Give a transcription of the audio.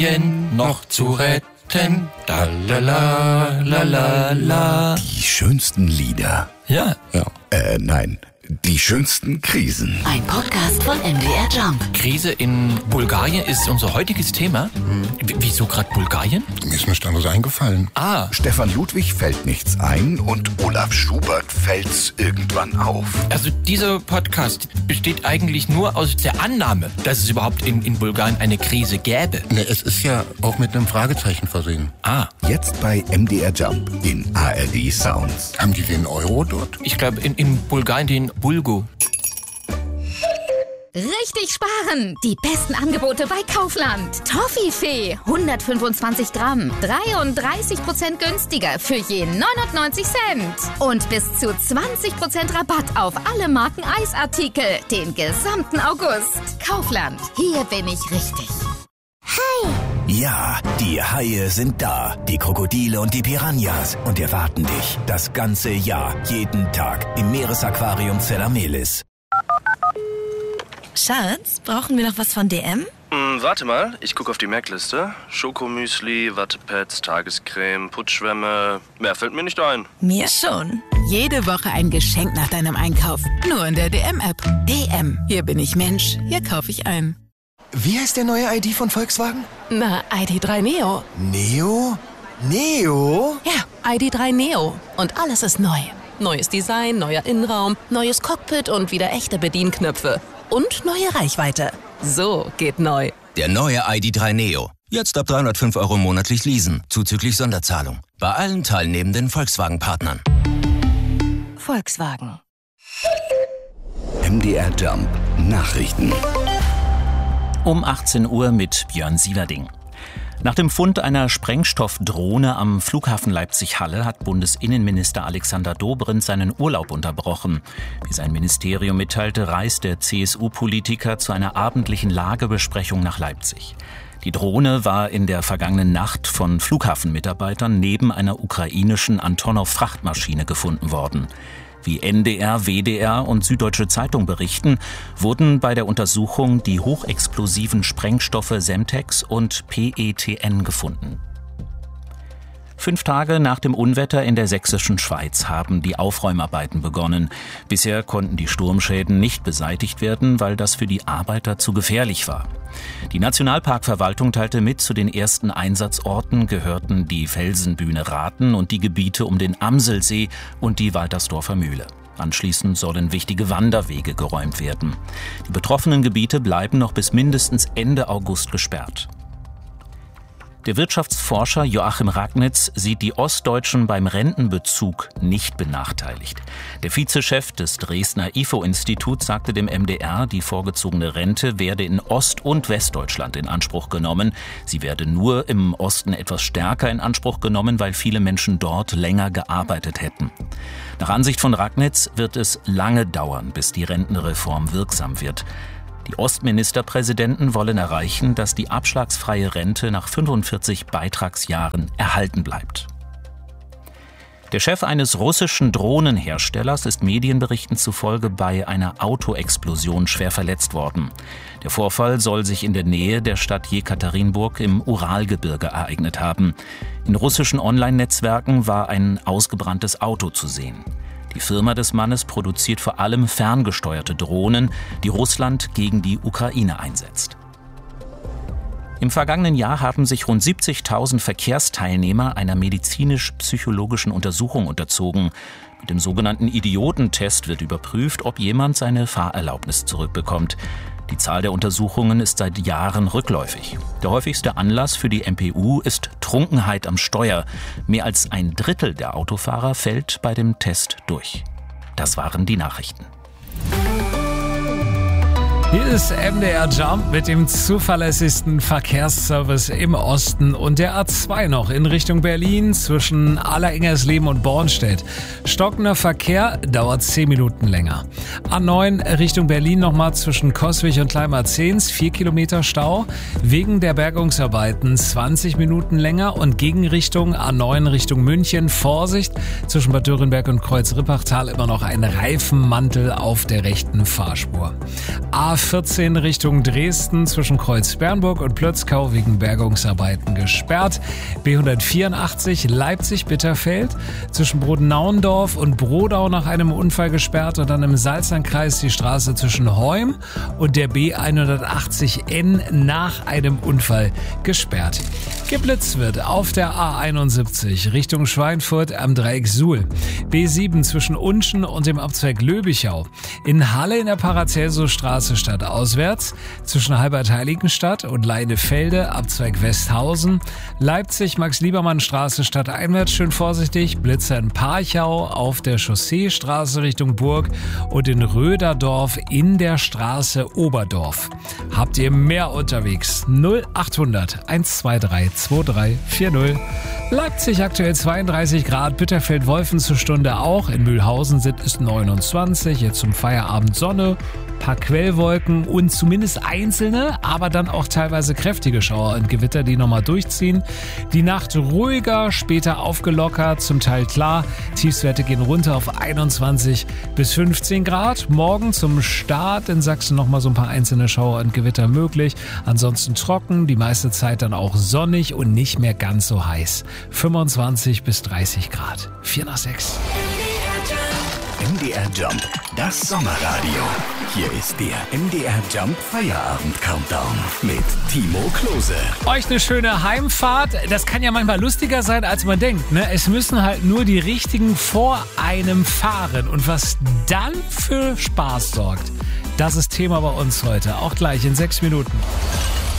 noch zu retten. Da la la la la la. Die schönsten Lieder. Ja. Nein. Die schönsten Krisen. Ein Podcast von MDR Jump. Krise in Bulgarien ist unser heutiges Thema. Wieso gerade Bulgarien? Mir ist nichts anderes eingefallen. Stefan Ludwig fällt nichts ein und Olaf Schubert fällt's irgendwann auf. Also dieser Podcast besteht eigentlich nur aus der Annahme, dass es überhaupt in Bulgarien eine Krise gäbe. Ne, es ist ja auch mit einem Fragezeichen versehen. Jetzt bei MDR Jump in ARD Sounds. Haben die den Euro dort? Ich glaube in Bulgarien den Bulgo. Richtig sparen! Die besten Angebote bei Kaufland. Toffifee, 125 Gramm, 33% günstiger für je 99 Cent. Und bis zu 20% Rabatt auf alle Marken Eisartikel, den gesamten August. Kaufland, hier bin ich richtig. Ja, die Haie sind da, die Krokodile und die Piranhas und erwarten dich das ganze Jahr, jeden Tag im Meeresaquarium Zellamelis. Schatz, brauchen wir noch was von DM? Warte mal, ich gucke auf die Merkliste. Schokomüsli, Wattepads, Tagescreme, Putzschwämme. Mehr fällt mir nicht ein. Mir schon. Jede Woche ein Geschenk nach deinem Einkauf. Nur in der DM-App. DM. Hier bin ich Mensch. Hier kaufe ich ein. Wie heißt der neue ID von Volkswagen? Na, ID.3 Neo. Neo? Neo? Ja, ID.3 Neo. Und alles ist neu. Neues Design, neuer Innenraum, neues Cockpit und wieder echte Bedienknöpfe. Und neue Reichweite. So geht neu. Der neue ID.3 Neo. Jetzt ab 305 € monatlich leasen, zuzüglich Sonderzahlung. Bei allen teilnehmenden Volkswagen-Partnern. Volkswagen. MDR Jump Nachrichten. Um 18 Uhr mit Björn Sieverding. Nach dem Fund einer Sprengstoffdrohne am Flughafen Leipzig-Halle hat Bundesinnenminister Alexander Dobrindt seinen Urlaub unterbrochen. Wie sein Ministerium mitteilte, reist der CSU-Politiker zu einer abendlichen Lagebesprechung nach Leipzig. Die Drohne war in der vergangenen Nacht von Flughafenmitarbeitern neben einer ukrainischen Antonov-Frachtmaschine gefunden worden. Wie NDR, WDR und Süddeutsche Zeitung berichten, wurden bei der Untersuchung die hochexplosiven Sprengstoffe Semtex und PETN gefunden. 5 Tage nach dem Unwetter in der sächsischen Schweiz haben die Aufräumarbeiten begonnen. Bisher konnten die Sturmschäden nicht beseitigt werden, weil das für die Arbeiter zu gefährlich war. Die Nationalparkverwaltung teilte mit, zu den ersten Einsatzorten gehörten die Felsenbühne Rathen und die Gebiete um den Amselsee und die Waltersdorfer Mühle. Anschließend sollen wichtige Wanderwege geräumt werden. Die betroffenen Gebiete bleiben noch bis mindestens Ende August gesperrt. Der Wirtschaftsforscher Joachim Ragnitz sieht die Ostdeutschen beim Rentenbezug nicht benachteiligt. Der Vizechef des Dresdner IFO-Instituts sagte dem MDR, die vorgezogene Rente werde in Ost- und Westdeutschland in Anspruch genommen. Sie werde nur im Osten etwas stärker in Anspruch genommen, weil viele Menschen dort länger gearbeitet hätten. Nach Ansicht von Ragnitz wird es lange dauern, bis die Rentenreform wirksam wird. Die Ostministerpräsidenten wollen erreichen, dass die abschlagsfreie Rente nach 45 Beitragsjahren erhalten bleibt. Der Chef eines russischen Drohnenherstellers ist Medienberichten zufolge bei einer Autoexplosion schwer verletzt worden. Der Vorfall soll sich in der Nähe der Stadt Jekaterinburg im Uralgebirge ereignet haben. In russischen Online-Netzwerken war ein ausgebranntes Auto zu sehen. Die Firma des Mannes produziert vor allem ferngesteuerte Drohnen, die Russland gegen die Ukraine einsetzt. Im vergangenen Jahr haben sich rund 70.000 Verkehrsteilnehmer einer medizinisch-psychologischen Untersuchung unterzogen. Mit dem sogenannten Idiotentest wird überprüft, ob jemand seine Fahrerlaubnis zurückbekommt. Die Zahl der Untersuchungen ist seit Jahren rückläufig. Der häufigste Anlass für die MPU ist Trunkenheit am Steuer. Mehr als ein Drittel der Autofahrer fällt bei dem Test durch. Das waren die Nachrichten. Hier ist MDR Jump mit dem zuverlässigsten Verkehrsservice im Osten und der A2 noch in Richtung Berlin zwischen Allerengersleben und Bornstedt. Stockender Verkehr dauert 10 Minuten länger. A9 Richtung Berlin nochmal zwischen Coswig und Kleinmarzehns 4 Kilometer Stau. Wegen der Bergungsarbeiten 20 Minuten länger und Gegenrichtung A9 Richtung München. Vorsicht, zwischen Bad Dürrenberg und Kreuz-Rippachtal immer noch ein Reifenmantel auf der rechten Fahrspur. A4 A14 Richtung Dresden zwischen Kreuz-Bernburg und Plötzkau wegen Bergungsarbeiten gesperrt. B184 Leipzig-Bitterfeld zwischen Brodenauendorf und Brodau nach einem Unfall gesperrt und dann im Salzlandkreis die Straße zwischen Heum und der B180N nach einem Unfall gesperrt. Geblitzt wird auf der A71 Richtung Schweinfurt am Dreieck Suhl. B7 zwischen Unschen und dem Abzweig Löbichau. In Halle in der Paracelsus-Straße stadtauswärts zwischen Halbert-Heiligenstadt und Leidefelde Abzweig Westhausen. Leipzig Max-Liebermann-Straße stadteinwärts schön vorsichtig. Blitzer in Parchau auf der Chausseestraße Richtung Burg und in Röderdorf in der Straße Oberdorf. Habt ihr mehr unterwegs? 0800 123 2340. Leipzig aktuell 32 Grad, Bitterfeld-Wolfen zur Stunde auch. In Mühlhausen sind es 29, jetzt zum Feierabend Sonne, paar Quellwolken und zumindest einzelne, aber dann auch teilweise kräftige Schauer und Gewitter, die nochmal durchziehen. Die Nacht ruhiger, später aufgelockert, zum Teil klar. Tiefstwerte gehen runter auf 21 bis 15 Grad. Morgen zum Start in Sachsen nochmal so ein paar einzelne Schauer und Gewitter möglich. Ansonsten trocken, die meiste Zeit dann auch sonnig und nicht mehr ganz so heiß. 25 bis 30 Grad. 4 nach 6. MDR Jump, das Sommerradio. Hier ist der MDR Jump Feierabend Countdown mit Timo Klose. Euch eine schöne Heimfahrt. Das kann ja manchmal lustiger sein, als man denkt. Ne? Es müssen halt nur die Richtigen vor einem fahren. Und was dann für Spaß sorgt, das ist Thema bei uns heute. Auch gleich in 6 Minuten.